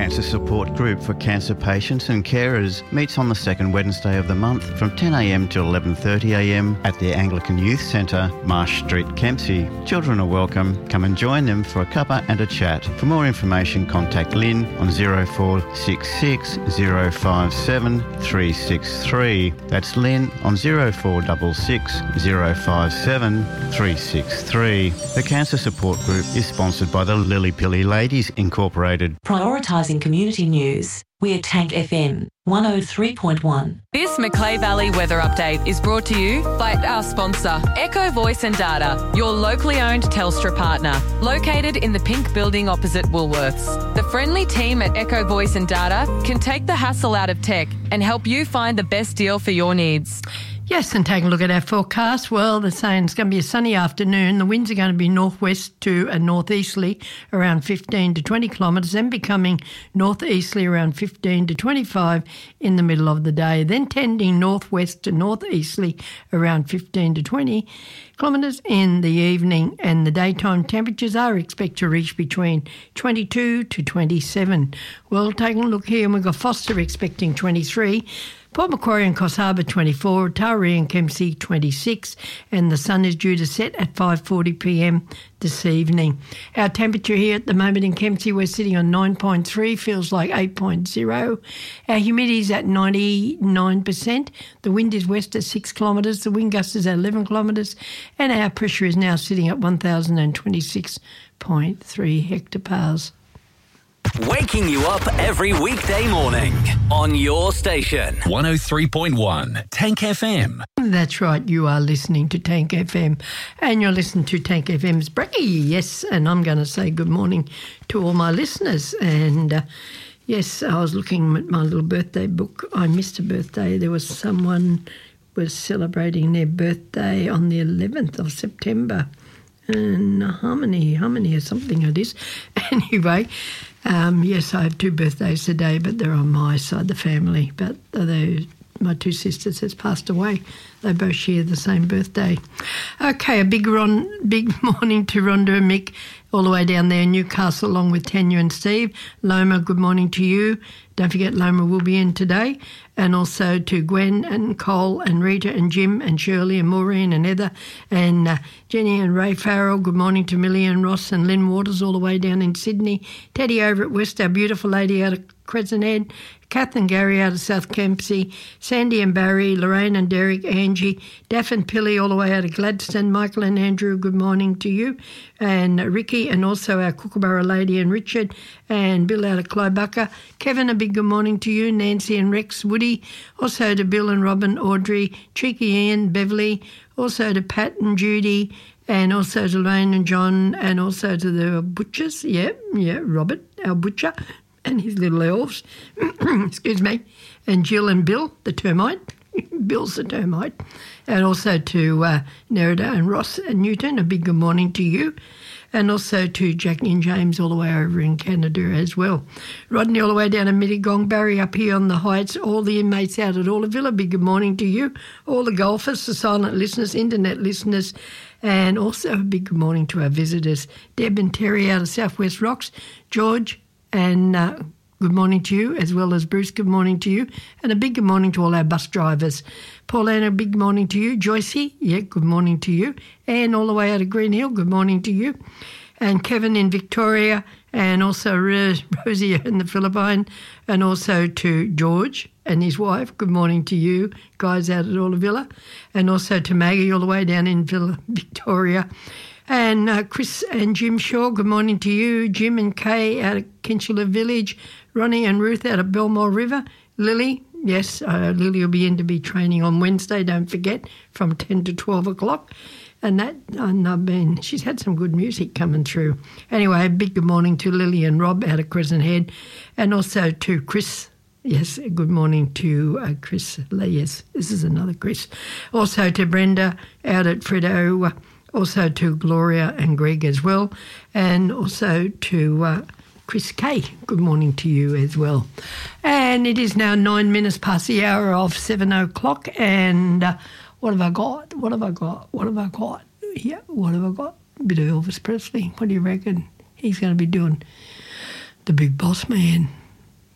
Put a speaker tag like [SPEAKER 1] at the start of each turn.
[SPEAKER 1] Cancer Support Group for Cancer Patients and Carers meets on the second Wednesday of the month from 10am to 11:30am at the Anglican Youth Centre, Marsh Street, Kempsey. Children are welcome. Come and join them for a cuppa and a chat. For more information, contact Lynn on 0466 057 363. That's Lynn on 0466 057 363. The Cancer Support Group is sponsored by the Lily Pilly Ladies Incorporated.
[SPEAKER 2] Prioritising community news. We're Tank FM 103.1.
[SPEAKER 3] This Macleay Valley weather update is brought to you by our sponsor, Echo Voice and Data, your locally owned Telstra partner, located in the pink building opposite Woolworths. The friendly team at Echo Voice and Data can take the hassle out of tech and help you find the best deal for your needs.
[SPEAKER 4] Yes, and take a look at our forecast. Well, they're saying it's going to be a sunny afternoon. The winds are going to be northwest to a northeasterly around 15 to 20 kilometres, then becoming northeasterly around 15 to 25 in the middle of the day, then tending northwest to northeasterly around 15 to 20 kilometres in the evening, and the daytime temperatures are expected to reach between 22 to 27. Well, taking a look here, and we've got Foster expecting 23, Port Macquarie and Coffs Harbour 24, Taree and Kempsey 26, and the sun is due to set at 5:40pm this evening. Our temperature here at the moment in Kempsey, we're sitting on 9.3, feels like 8.0. Our humidity is at 99%. The wind is west at 6 kilometres, the wind gust is at 11 kilometres, and our pressure is now sitting at 1,026.3 hectopascals.
[SPEAKER 5] Waking you up every weekday morning on your station. 103.1 Tank FM.
[SPEAKER 4] That's right, you are listening to Tank FM, and you're listening to Tank FM's Brekkie. Yes, and I'm going to say good morning to all my listeners. And yes, I was looking at my little birthday book. I missed a birthday. There was someone was celebrating their birthday on the 11th of September. And Harmony or something it is. Anyway, yes, I have two birthdays today, but they're on my side of the family. But my two sisters has passed away. They both share the same birthday. Okay, a big morning to Rhonda and Mick all the way down there in Newcastle, along with Tanya and Steve. Loma, good morning to you. Don't forget Loma will be in today. And also to Gwen and Cole and Rita and Jim and Shirley and Maureen and Heather and Jenny and Ray Farrell. Good morning to Millie and Ross and Lynn Waters all the way down in Sydney. Teddy over at West, our beautiful lady out of Crescent Head. Kath and Gary out of South Kempsey. Sandy and Barry, Lorraine and Derek, Angie, Daff and Pilly all the way out of Gladstone. Michael and Andrew, good morning to you. And Ricky and also our Kookaburra lady and Richard and Bill out of Clybucca. Kevin, a big good morning to you. Nancy and Rex, Woody. Also to Bill and Robin, Audrey, Cheeky Ian, Beverly. Also to Pat and Judy. And also to Lane and John. And also to the butchers. Yeah, Robert, our butcher. And his little elves, excuse me, and Jill and Bill, the termite. Bill's the termite. And also to Nerida and Ross and Newton, a big good morning to you. And also to Jackie and James all the way over in Canada as well. Rodney all the way down to Mittagong, Barry up here on the Heights, all the inmates out at Orlaville, a big good morning to you. All the golfers, the silent listeners, internet listeners, and also a big good morning to our visitors. Deb and Terry out of Southwest Rocks, George, and good morning to you, as well as Bruce, good morning to you. And a big good morning to all our bus drivers. Pauline, a big morning to you. Joycey, good morning to you. Anne, all the way out of Green Hill, good morning to you. And Kevin in Victoria, and also Rosie in the Philippines, and also to George and his wife, good morning to you, guys out at Orlavilla. And also to Maggie all the way down in Victoria. And Chris and Jim Shaw, good morning to you. Jim and Kay out of Kinchela Village. Ronnie and Ruth out of Belmore River. Lily, yes, Lily will be in to be training on Wednesday, don't forget, from 10 to 12 o'clock. And she's had some good music coming through. Anyway, a big good morning to Lily and Rob out of Crescent Head. And also to Chris. Yes, good morning to Chris. Yes, this is another Chris. Also to Brenda out at Fredo. Also to Gloria and Greg as well, and also to Chris Kay. Good morning to you as well. And it is now 9 minutes past the hour of 7 o'clock, and what have I got? Yeah, what have I got? A bit of Elvis Presley. What do you reckon? He's going to be doing The Big Boss Man.